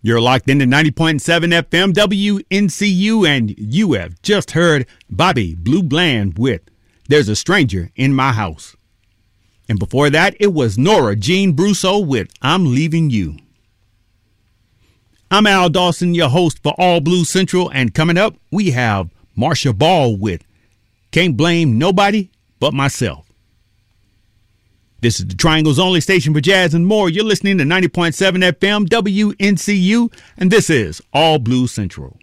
You're locked into 90.7 FM WNCU, and you have just heard Bobby Blue Bland with There's a Stranger in My House. And before that, it was Nora Jean Brousseau with I'm Leaving You. I'm Al Dawson, your host for All Blues Central, and coming up, we have Marcia Ball with Can't Blame Nobody But Myself. This is the Triangle's only station for jazz and more. You're listening to 90.7 FM WNCU, and this is All Blues Central.